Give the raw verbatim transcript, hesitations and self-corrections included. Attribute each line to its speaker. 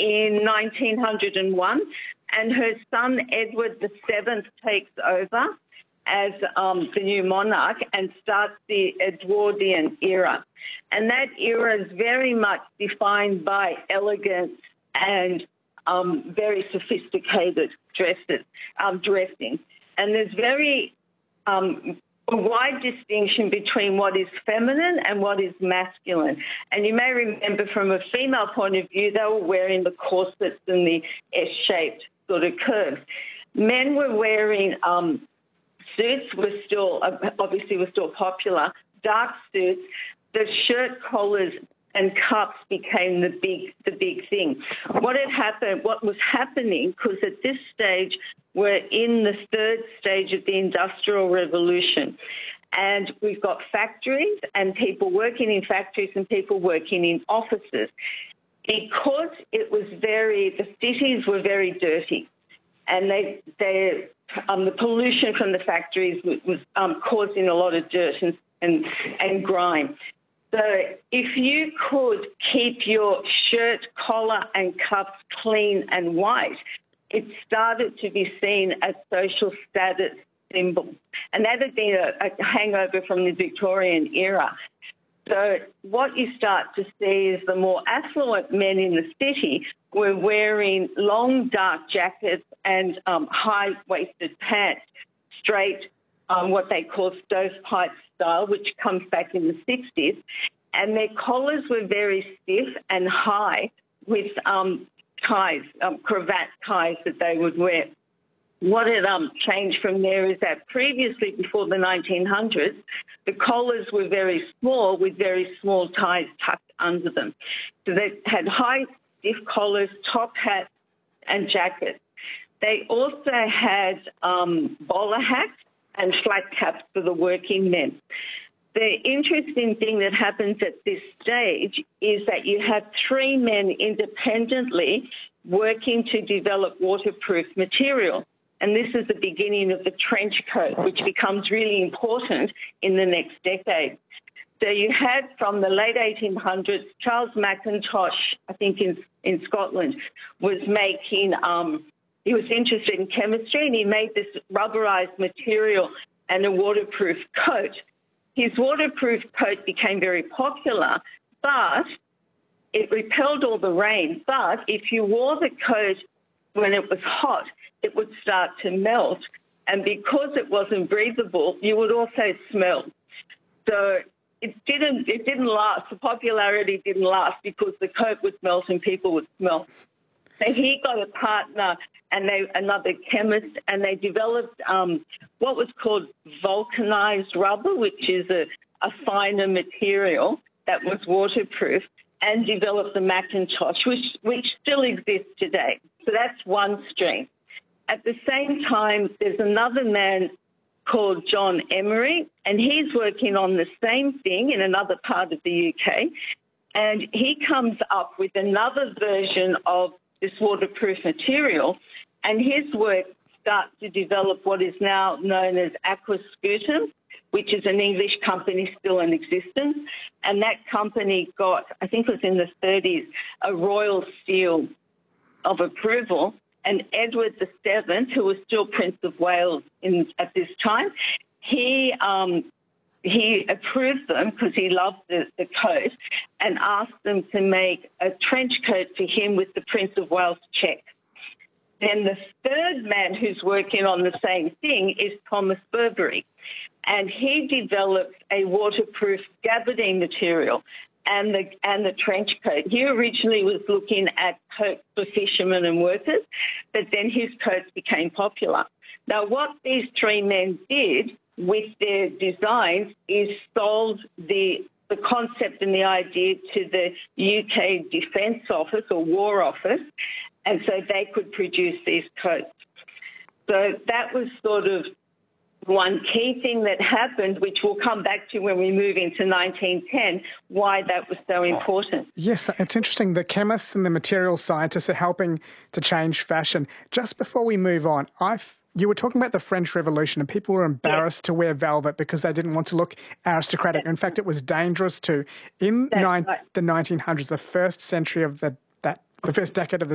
Speaker 1: in nineteen oh one, and her son Edward the Seventh takes over as um, the new monarch and starts the Edwardian era. And that era is very much defined by elegance and um, very sophisticated dresses, um, dressing. And there's very um, a wide distinction between what is feminine and what is masculine. And you may remember from a female point of view, they were wearing the corsets and the S-shaped sort of curves. Men were wearing um, suits, were still, obviously were still popular, dark suits. The shirt collars and cuffs became the big the big thing. What had happened, what was happening, because at this stage we're in the third stage of the Industrial Revolution, and we've got factories and people working in factories and people working in offices. Because it was very, the cities were very dirty, and they, they um, the pollution from the factories was, was um, causing a lot of dirt and, and, and grime. So if you could keep your shirt, collar and cuffs clean and white, it started to be seen as social status symbol. And that had been a, a hangover from the Victorian era. So what you start to see is the more affluent men in the city were wearing long, dark jackets and um, high-waisted pants, straight, um, what they call stovepipe style, which comes back in the sixties. And their collars were very stiff and high with um, ties, um, cravat ties that they would wear. What had um, changed from there is that previously, before the nineteen hundreds, the collars were very small with very small ties tucked under them. So they had high, stiff collars, top hats and jackets. They also had um, bowler hats and flat caps for the working men. The interesting thing that happens at this stage is that you have three men independently working to develop waterproof material. And this is the beginning of the trench coat, which becomes really important in the next decade. So you had, from the late eighteen hundreds, Charles Mackintosh, I think in, in Scotland, was making, um, he was interested in chemistry, and he made this rubberized material and a waterproof coat. His waterproof coat became very popular, but it repelled all the rain. But if you wore the coat when it was hot, it would start to melt. And because it wasn't breathable, you would also smell. So it didn't, it didn't last. The popularity didn't last because the coat would melt and people would smell. So he got a partner and they, another chemist, and they developed um, what was called vulcanized rubber, which is a, a finer material that was waterproof, and developed the Mackintosh, which, which still exists today. So that's one stream. At the same time, there's another man called John Emery, and he's working on the same thing in another part of the U K, and he comes up with another version of this waterproof material, and his work starts to develop what is now known as Aquascutum, which is an English company still in existence. And that company got, I think it was in the thirties, a royal seal of approval. And Edward the Seventh, who was still Prince of Wales in, at this time, he um, he approved them because he loved the, the coat, and asked them to make a trench coat for him with the Prince of Wales check. Then the third man who's working on the same thing is Thomas Burberry, and he developed a waterproof gabardine material and the and the trench coat. He originally was looking at coats for fishermen and workers, but then his coats became popular. Now, what these three men did with their designs is sold the the concept and the idea to the U K Defence Office or War Office, and so they could produce these coats. So that was sort of one key thing that happened, which we'll come back to when we move into nineteen ten, why that was so important.
Speaker 2: Yes, it's interesting. The chemists and the material scientists are helping to change fashion. Just before we move on, I've You were talking about the French Revolution, and people were embarrassed yes. to wear velvet because they didn't want to look aristocratic. In fact, it was dangerous to. In nine, right. the nineteen hundreds, the first century of the that the first decade of the